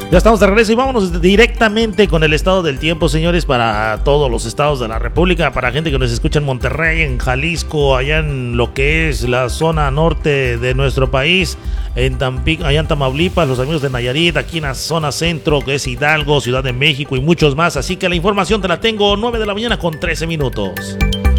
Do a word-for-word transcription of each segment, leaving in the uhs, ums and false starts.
Ya estamos de regreso y vámonos directamente con el estado del tiempo, señores, para todos los estados de la República, para gente que nos escucha en Monterrey, en Jalisco, allá en lo que es la zona norte de nuestro país, en Tampico, allá en Tamaulipas, los amigos de Nayarit, aquí en la zona centro, que es Hidalgo, Ciudad de México y muchos más. Así que la información te la tengo nueve de la mañana con trece minutos.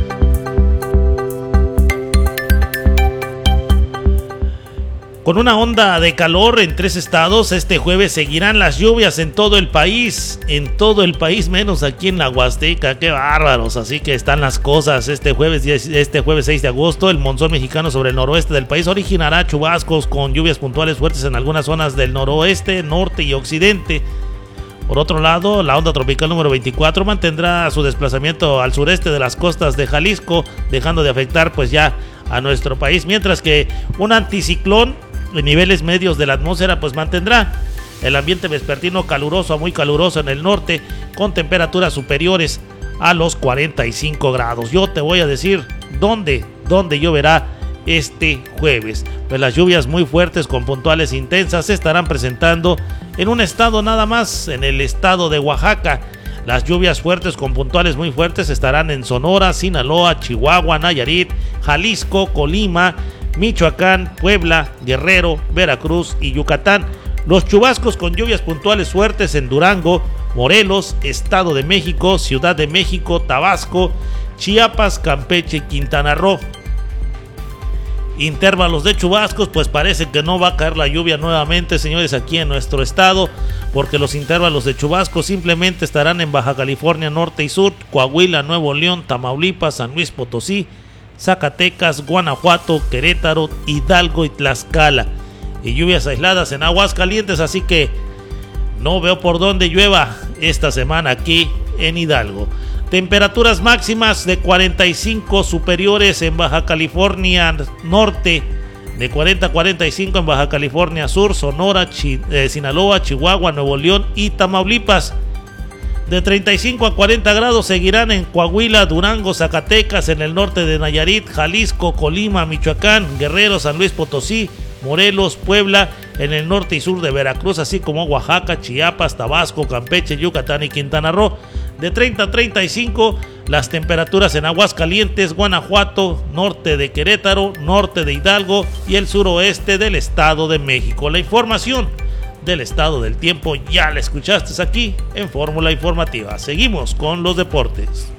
Con una onda de calor en tres estados, este jueves seguirán las lluvias en todo el país, en todo el país, menos aquí en la Huasteca. ¡Qué bárbaros! Así que están las cosas. Este jueves, este jueves seis de agosto, el monzón mexicano sobre el noroeste del país originará chubascos con lluvias puntuales fuertes en algunas zonas del noroeste, norte y occidente. Por otro lado, la onda tropical número veinticuatro mantendrá su desplazamiento al sureste de las costas de Jalisco, dejando de afectar pues ya a nuestro país, mientras que un anticiclón en niveles medios de la atmósfera pues mantendrá el ambiente vespertino caluroso a muy caluroso en el norte, con temperaturas superiores a los cuarenta y cinco grados. Yo te voy a decir dónde, dónde lloverá este jueves. Pues las lluvias muy fuertes con puntuales intensas se estarán presentando en un estado nada más, en el estado de Oaxaca. Las lluvias fuertes con puntuales muy fuertes estarán en Sonora, Sinaloa, Chihuahua, Nayarit, Jalisco, Colima, Michoacán, Puebla, Guerrero, Veracruz y Yucatán. Los chubascos con lluvias puntuales fuertes en Durango, Morelos, Estado de México, Ciudad de México, Tabasco, Chiapas, Campeche y Quintana Roo. Intervalos de chubascos, pues parece que no va a caer la lluvia nuevamente, señores, aquí en nuestro estado, porque los intervalos de chubascos simplemente estarán en Baja California Norte y Sur, Coahuila, Nuevo León, Tamaulipas, San Luis Potosí, Zacatecas, Guanajuato, Querétaro, Hidalgo y Tlaxcala, y lluvias aisladas en Aguascalientes. Así que no veo por dónde llueva esta semana aquí en Hidalgo. Temperaturas máximas de cuarenta y cinco superiores en Baja California Norte, de cuarenta a cuarenta y cinco en Baja California Sur, Sonora, Chi, eh, Sinaloa, Chihuahua, Nuevo León y Tamaulipas. De treinta y cinco a cuarenta grados seguirán en Coahuila, Durango, Zacatecas, en el norte de Nayarit, Jalisco, Colima, Michoacán, Guerrero, San Luis Potosí, Morelos, Puebla, en el norte y sur de Veracruz, así como Oaxaca, Chiapas, Tabasco, Campeche, Yucatán y Quintana Roo. De treinta a treinta y cinco las temperaturas en Aguascalientes, Guanajuato, norte de Querétaro, norte de Hidalgo y el suroeste del Estado de México. La información del estado del tiempo ya la escuchaste aquí en Fórmula Informativa. Seguimos con los deportes.